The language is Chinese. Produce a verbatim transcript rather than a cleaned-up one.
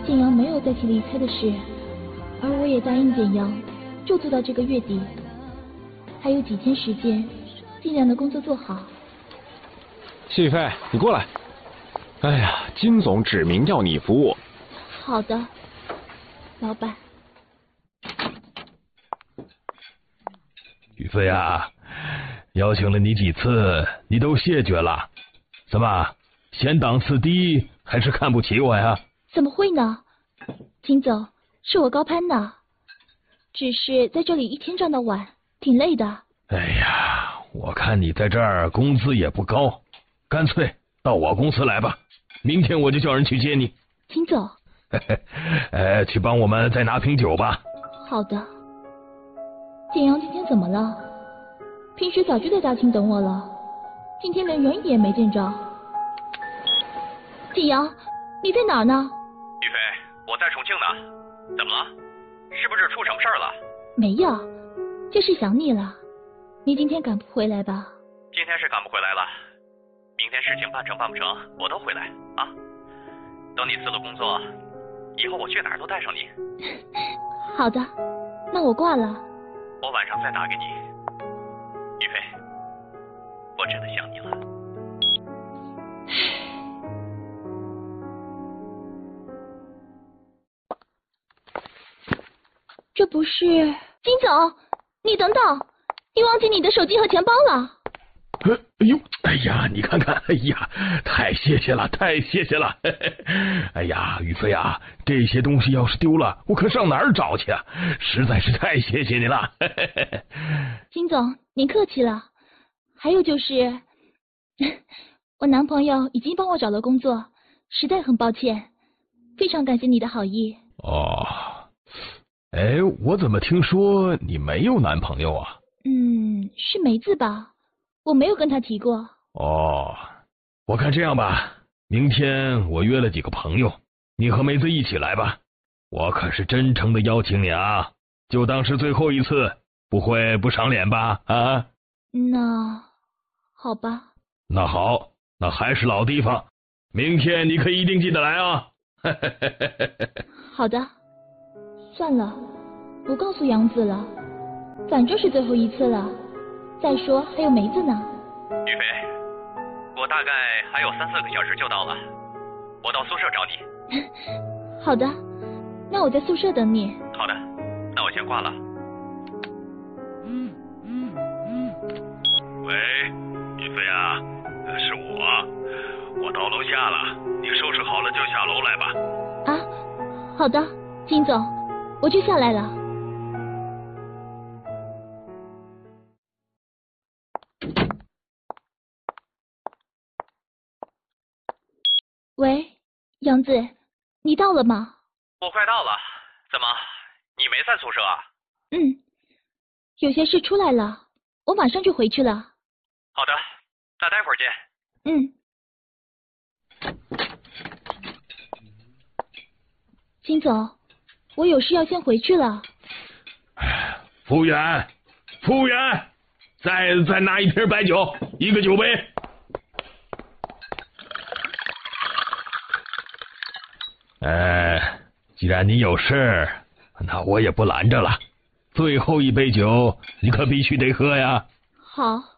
简阳没有再提离开的事，而我也答应简阳，就做到这个月底，还有几天时间，尽量的工作做好。 谢宇飞，你过来。哎呀，金总指明要你服务。 好的，老板。 宇飞啊，邀请了你几次，你都谢绝了，怎么嫌档次低，还是看不起我呀？ 怎么会呢？金总，是我高攀呢，只是在这里一天站到晚，挺累的。 哎呀，我看你在这儿工资也不高，干脆到我公司来吧，明天我就叫人去接你。 金总， 呃，去帮我们再拿瓶酒吧。 好的。简阳今天怎么了？平时早就在大厅等我了，今天连人也没见着。简阳，你在哪儿呢？ 宇飞，我在重庆呢。怎么了？是不是出什么事儿了？ 没有，就是想你了。你今天赶不回来吧？ 今天是赶不回来了，明天事情办成办不成，我都回来啊。等你辞了工作，以后我去哪儿都带上你。 好的，那我挂了。 我晚上再打给你。宇飞，我真的想你了。 这不是金总？你等等，你忘记你的手机和钱包了。 哎呦，哎呀，你看看，哎呀，太谢谢了，太谢谢了。哎呀，宇飞啊，这些东西要是丢了，我可上哪儿找去啊？实在是太谢谢你了。 金总，您客气了。还有就是，我男朋友已经帮我找了工作，实在很抱歉，非常感谢你的好意。 哦，哎，我怎么听说你没有男朋友啊？ 嗯，是梅子吧？我没有跟他提过。 哦，我看这样吧，明天我约了几个朋友，你和梅子一起来吧。我可是真诚的邀请你啊，就当是最后一次，不会不赏脸吧？啊？ 那好吧。 那好，那还是老地方，明天你可一定记得来啊。 好的，算了，不告诉杨子了，反正是最后一次了。再说还有梅子呢。 宇飞，我大概还有三四个小时就到了，我到宿舍找你。 好的，那我在宿舍等你。 好的，那我先挂了。喂，宇飞啊，是我，我到楼下了，你收拾好了就下楼来吧。 啊，好的，金总，我就下来了。喂，杨子，你到了吗？ 我快到了，怎么，你没在宿舍啊？ 嗯，有些事出来了，我马上就回去了。 好的，那待会儿见。 嗯。金总，我有事要先回去了。 服务员，服务员，再再拿一瓶白酒，一个酒杯。哎，既然你有事，那我也不拦着了。最后一杯酒，你可必须得喝呀。 好。